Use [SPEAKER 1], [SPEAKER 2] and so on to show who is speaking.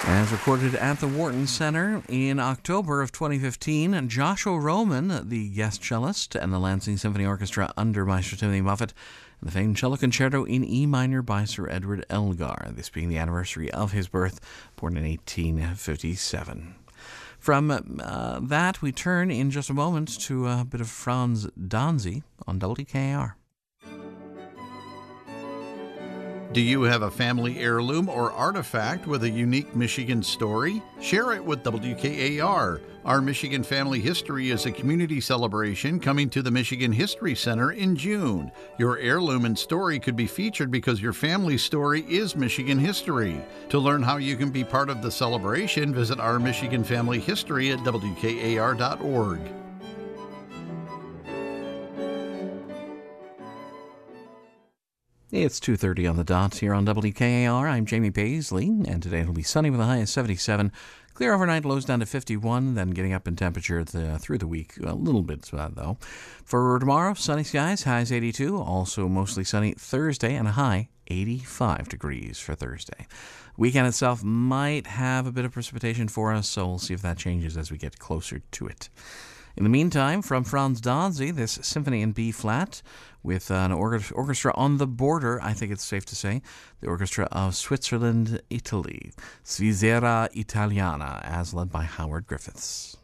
[SPEAKER 1] As recorded at the Wharton Center in October of 2015, Joshua Roman, the guest cellist, and the Lansing Symphony Orchestra under Maestro Timothy Buffett, and the famed cello concerto in E minor by Sir Edward Elgar, this being the anniversary of his birth, born in 1857. From that, we turn in just a moment to a bit of Franz Danzy on WKAR.
[SPEAKER 2] Do you have a family heirloom or artifact with a unique Michigan story? Share it with WKAR. Our Michigan Family History is a community celebration coming to the Michigan History Center in June. Your heirloom and story could be featured because your family's story is Michigan history. To learn how you can be part of the celebration, visit our Michigan Family History at WKAR.org.
[SPEAKER 1] It's 2:30 on the dot here on WKAR. I'm Jamie Paisley, and today it'll be sunny with a high of 77. Clear overnight, lows down to 51, then getting up in temperature through the week, a little bit though. For tomorrow, sunny skies, highs 82, also mostly sunny Thursday, and a high 85 degrees for Thursday. Weekend itself might have a bit of precipitation for us, so we'll see if that changes as we get closer to it. In the meantime, from Franz Danzy, this symphony in B-flat with an orchestra on the border, I think it's safe to say, the Orchestra of Switzerland, Italy, Svizzera Italiana, as led by Howard Griffiths.